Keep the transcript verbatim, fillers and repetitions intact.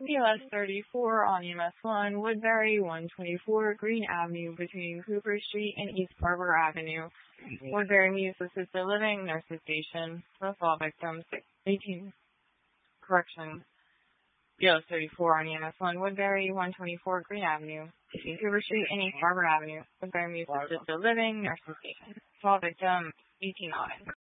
B L S thirty-four on E M S one, Woodbury, one twenty-four Green Avenue between Cooper Street and East Harbor Avenue. Woodbury Mews Assisted Living, Nurses Station. Both all victims, eighteen, correction. B L S thirty-four on E M S one, Woodbury, one twenty-four Green Avenue between Cooper Street and East Harbor Avenue. Woodbury Mews Assisted Living, Nurses Station. twelve victims, eighteen lives.